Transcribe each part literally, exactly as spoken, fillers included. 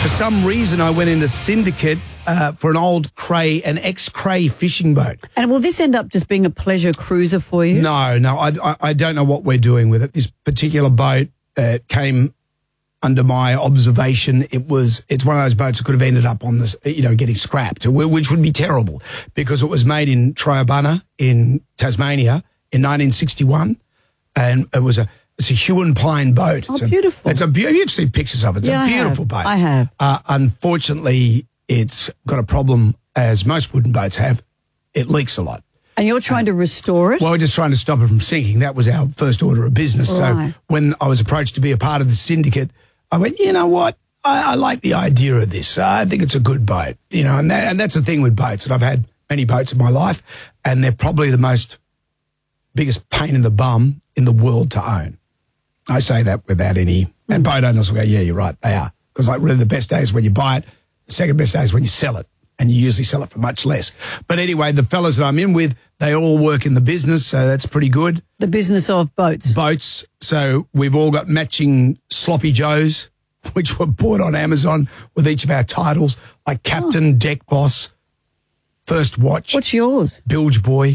For some reason, I went into syndicate uh, for an old Cray, an ex-Cray fishing boat. And will this end up just being a pleasure cruiser for you? No, no, I, I, I don't know what we're doing with it. This particular boat uh, came under my observation. It was, it's one of those boats that could have ended up on this, you know, getting scrapped, which would be terrible because it was made in Triabunna in Tasmania in nineteen sixty-one, and it was a, it's a Huon pine boat. Oh, it's a, beautiful. It's a beautiful, you've seen pictures of it. It's yeah, a beautiful I boat. I have. Uh, unfortunately, it's got a problem, as most wooden boats have. It leaks a lot. And you're trying to restore it? Well, we're just trying to stop it from sinking. That was our first order of business. Right. So when I was approached to be a part of the syndicate, I went, you know what? I, I like the idea of this. I think it's a good boat, you know, and, that, and that's the thing with boats. And I've had many boats in my life, and they're probably the most biggest pain in the bum in the world to own. I say that without any, mm. and boat owners will go, yeah, you're right, they are. Because like really the best day is when you buy it, the second best day is when you sell it, and you usually sell it for much less. But anyway, the fellas that I'm in with, they all work in the business, so that's pretty good. The business of boats. Boats. So we've all got matching sloppy joes, which were bought on Amazon with each of our titles, like Captain, oh. Deck Boss, First Watch. What's yours? Bilge Boy.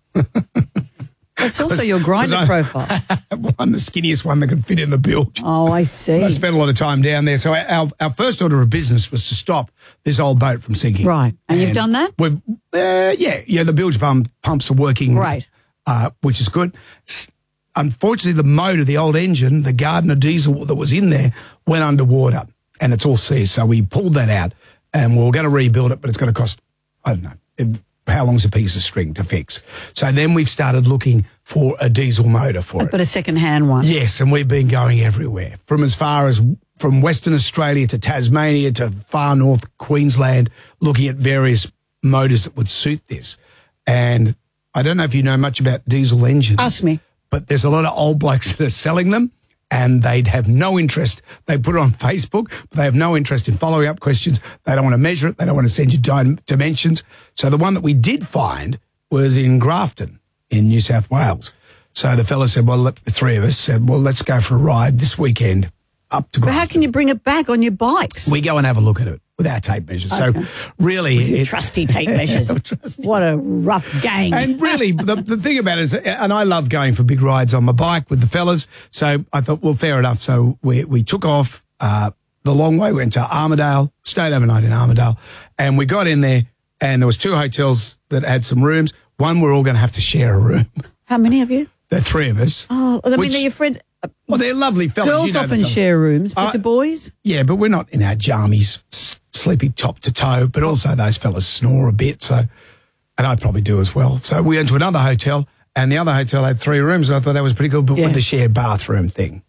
That's also your grinder I, profile. I'm the skinniest one that can fit in the bilge. Oh, I see. I spent a lot of time down there. So our, our first order of business was to stop this old boat from sinking. Right. And, and you've done that? We've, uh, yeah, yeah. The bilge pump pumps are working. Right. Uh, which is good. Unfortunately, the motor, the old engine, the Gardner diesel that was in there went underwater, and it's all seized. So we pulled that out, and we we're going to rebuild it, but it's going to cost, I don't know, it, how long's a piece of string to fix? So then we've started looking for a diesel motor for it. But a second-hand one. Yes, and we've been going everywhere, from as far as from Western Australia to Tasmania to far north Queensland, looking at various motors that would suit this. And I don't know if you know much about diesel engines. Ask me. But there's a lot of old blokes that are selling them, and they'd have no interest. They put it on Facebook, but they have no interest in following up questions. They don't want to measure it. They don't want to send you dimensions. So the one that we did find was in Grafton in New South Wales. So the fella said, well, the three of us said, well, let's go for a ride this weekend up to Grafton. But how can you bring it back on your bikes? We go and have a look at it with our tape measures. Okay. So really... It, trusty tape measures. trusty. What a rough gang. And really, the, the thing about it is, and I love going for big rides on my bike with the fellas, so I thought, well, fair enough. So we, we took off uh, the long way, went to Armidale, stayed overnight in Armidale, and we got in there, and there was two hotels that had some rooms. One, we're all going to have to share a room. How many of you? There are three of us. Oh, I mean, which, they're your friends. Well, they're lovely fellas. Girls you know often share rooms, but uh, the boys? Yeah, but we're not in our jammies, sleeping top to toe, but also those fellas snore a bit, so, and I probably do as well. So we went to another hotel, and the other hotel had three rooms, and I thought that was pretty good, but yeah. with the shared bathroom thing.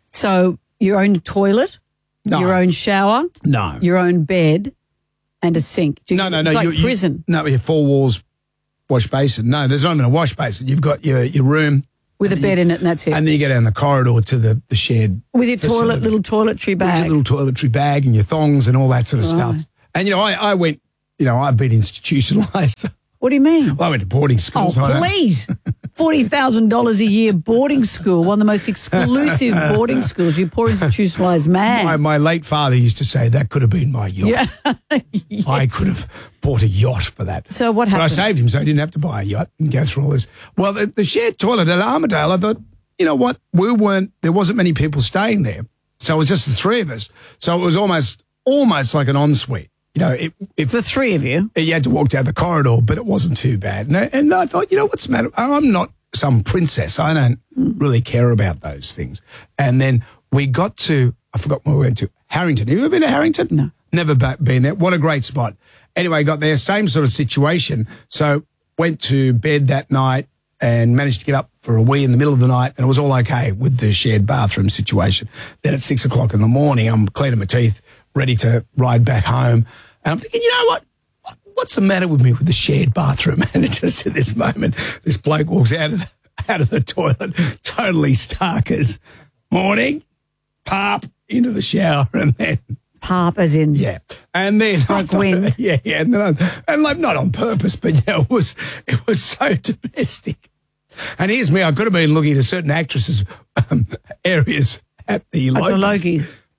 So your own toilet, no. your own shower, no, your own bed, and a sink. You, no, no, no. It's like you, prison. You, no, you four walls, wash basin. No, there's not even a wash basin. You've got your, your room. With a bed you, in it, and that's it. And then you go down the corridor to the, the shared with your facilities. toilet, little toiletry bag. With your little toiletry bag and your thongs and all that sort of right. stuff. And, you know, I, I went, you know, I've been institutionalised. What do you mean? Well, I went to boarding school. Oh, so please. forty thousand dollars a year boarding school, one of the most exclusive boarding schools. You poor institutionalised man. My, my late father used to say that could have been my yacht. Yeah. Yes. I could have bought a yacht for that. So what happened? But I saved him so he didn't have to buy a yacht and go through all this. Well, the, the shared toilet at Armidale, I thought, you know what, we weren't, there wasn't many people staying there. So it was just the three of us. So it was almost, almost like an ensuite. You know, it, if the three of you, you had to walk down the corridor, but it wasn't too bad. And I, and I thought, you know, what's the matter? I'm not some princess. I don't mm. really care about those things. And then we got to, I forgot where we went to, Harrington. Have you ever been to Harrington? No. Never been there. What a great spot. Anyway, got there, same sort of situation. So went to bed that night and managed to get up for a wee in the middle of the night, and it was all okay with the shared bathroom situation. Then at six o'clock in the morning, I'm cleaning my teeth, ready to ride back home. And I'm thinking, you know what? What's the matter with me with the shared bathroom? And just at this moment, this bloke walks out of the, out of the toilet, totally stark as morning, pop, into the shower, and then... Pop as in... Yeah. And then... Like wind. Yeah, yeah. And, then I, and like, not on purpose, but, you know, it was, it was so domestic. And here's me, I could have been looking at certain actresses' um, areas at the At Logies. the Logies.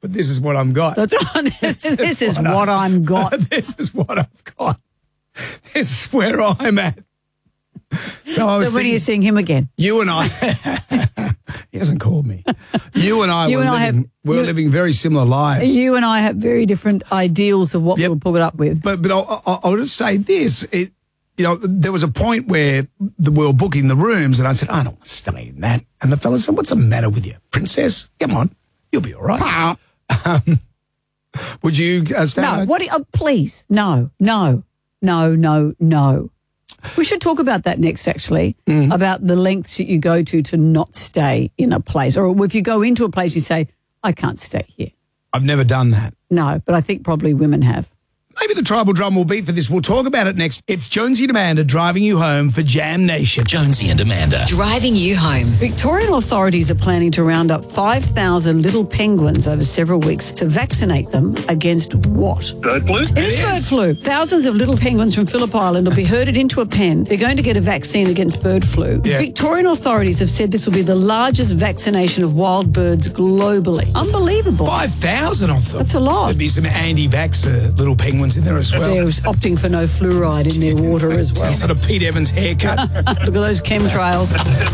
but this is what I'm got. That's this, this is what I'm got. This is what I've got. This is where I'm at. So I was So when are thinking, you seeing him again? you and I, he hasn't called me. You and I You were, and I living, have- we were you- living very similar lives. You and I have very different ideals of what Yep. we'll put it up with. But but I'll, I'll, I'll just say this. It, you know, there was a point where the, we were booking the rooms, and I said, I don't want to stay in that. And the fella said, what's the matter with you, princess? Come on, you'll be all right. um, would you uh, stay? No, what? do you- Oh, please, no, no, no, no, no. We should talk about that next, actually, Mm. about the lengths that you go to to not stay in a place. Or if you go into a place, you say, I can't stay here. I've never done that. No, but I think probably women have. Maybe the tribal drum will beat for this. We'll talk about it next. It's Jonesy and Amanda driving you home for Jam Nation. Jonesy and Amanda. Driving you home. Victorian authorities are planning to round up five thousand little penguins over several weeks to vaccinate them against what? Bird flu? It is It bird is. flu. Thousands of little penguins from Phillip Island will be herded into a pen. They're going to get a vaccine against bird flu. Yeah. Victorian authorities have said this will be the largest vaccination of wild birds globally. Unbelievable. five thousand of them. That's a lot. There'd be some anti-vaxxer little penguins in there as well. They're opting for no fluoride in their water as well. Sort of Pete Evans haircut. Look at those chemtrails.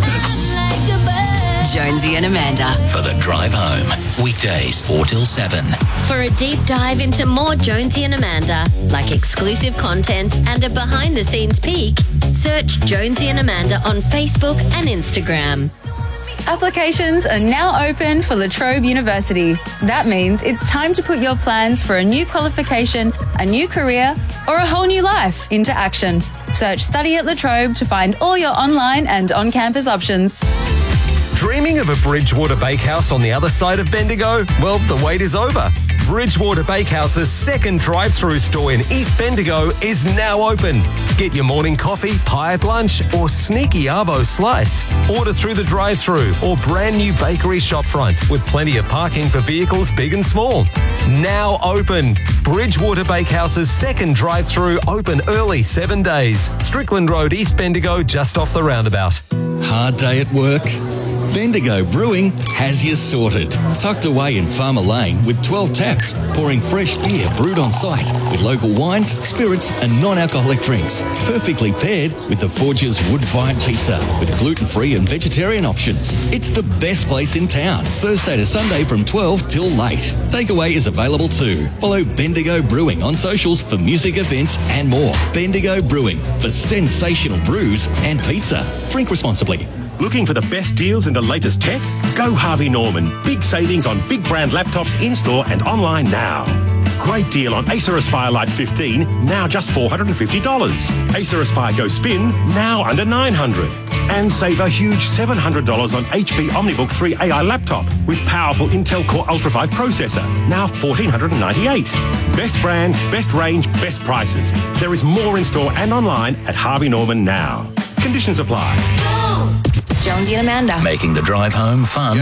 Jonesy and Amanda. For the drive home. Weekdays four till seven. For a deep dive into more Jonesy and Amanda, like exclusive content and a behind-the-scenes peek, search Jonesy and Amanda on Facebook and Instagram. Applications are now open for La Trobe University. That means it's time to put your plans for a new qualification, a new career, or a whole new life into action. Search Study at La Trobe to find all your online and on-campus options. Dreaming of a Bridgewater Bakehouse on the other side of Bendigo? Well, the wait is over. Bridgewater Bakehouse's second drive-through store in East Bendigo is now open. Get your morning coffee, pie at lunch, or sneaky arvo slice. Order through the drive-through or brand new bakery shopfront with plenty of parking for vehicles big and small. Now open. Bridgewater Bakehouse's second drive-through open early seven days. Strickland Road, East Bendigo, just off the roundabout. Hard day at work? Bendigo Brewing has you sorted. Tucked away in Farmer Lane with twelve taps, pouring fresh beer brewed on site with local wines, spirits and non-alcoholic drinks. Perfectly paired with the Forge's wood-fired pizza with gluten-free and vegetarian options. It's the best place in town. Thursday to Sunday from twelve till late. Takeaway is available too. Follow Bendigo Brewing on socials for music events and more. Bendigo Brewing for sensational brews and pizza. Drink responsibly. Looking for the best deals in the latest tech? Go Harvey Norman. Big savings on big brand laptops in-store and online now. Great deal on Acer Aspire Lite fifteen, now just four hundred fifty dollars. Acer Aspire Go Spin, now under nine hundred dollars. And save a huge seven hundred dollars on H P OmniBook three A I laptop with powerful Intel Core Ultra five processor, now one thousand four hundred ninety-eight dollars. Best brands, best range, best prices. There is more in-store and online at Harvey Norman now. Conditions apply. Jonesy and Amanda. Making the drive home fun.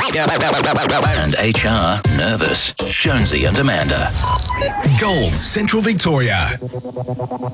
And H R nervous. Jonesy and Amanda. Gold Central Victoria.